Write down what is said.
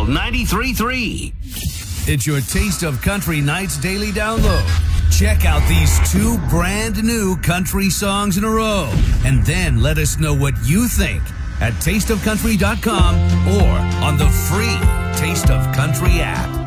Channel 93.3. It's your Taste of Country Nights daily download. Check out these 2 brand new country songs in a row, and then let us know what you think at tasteofcountry.com or on the free Taste of Country app.